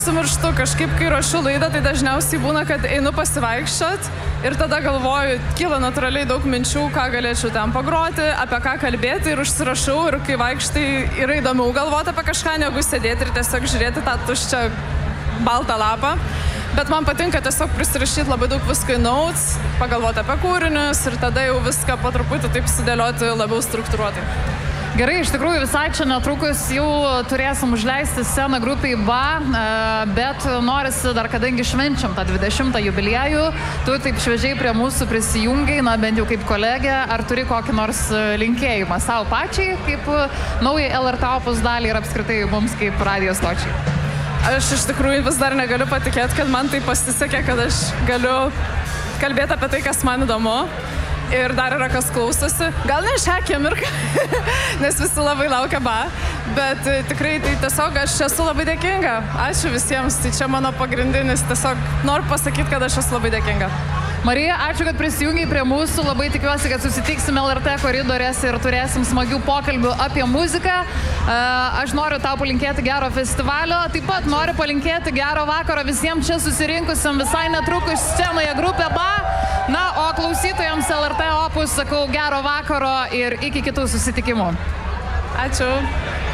Sumirštu kažkaip, kai ruošiu laidą, tai dažniausiai būna, kad einu pasivaikščiot ir tada galvoju, kyla natūraliai daug minčių, ką galėčiau ten pagroti, apie ką kalbėti ir užsirašau ir kai vaikštai yra įdomiau galvoti apie kažką, negu sėdėti ir tiesiog žiūrėti tą tuščią baltą lapą. Bet man patinka tiesiog prisirašyti labai daug visko į notes, pagalvoti apie kūrinius ir tada jau viską po truputį taip sudėlioti labiau struktūruotai. Gerai, iš tikrųjų visai čia netrukus jau turėsim užleisti sceną grupiai BA, bet norisi dar, kadangi švenčiam tą 20 jubiliejų, tu taip šviežiai prie mūsų prisijungiai, na bent jau kaip kolegė, ar turi kokį nors linkėjimą savo pačiai, kaip naujai LRT Opus dalį ir apskritai mums kaip radijos stočiai? Aš iš tikrųjų vis dar negaliu patikėti, kad man tai pasisekė, kad aš galiu kalbėti apie tai, kas man įdomu. Ir dar yra kas klausosi. Gal ne šią akimirką, nes visi labai laukia BA, bet tikrai tai tiesiog aš esu labai dėkinga. Ačiū visiems, tai čia mano pagrindinis, tiesiog noriu pasakyti, kad aš esu labai dėkinga. Marija, ačiū, kad prisijungiai prie mūsų, labai tikiuosi, kad susitiksim LRT koridorėse ir turėsim smagių pokalbių apie muziką. Aš noriu tau palinkėti gero festivalio, taip pat noriu palinkėti gero vakaro visiems čia susirinkusiam visai netrukus scenoje grupė BA. Na, o klausytojams LRT Opus sakau gero vakaro ir iki kitų susitikimų. Ačiū.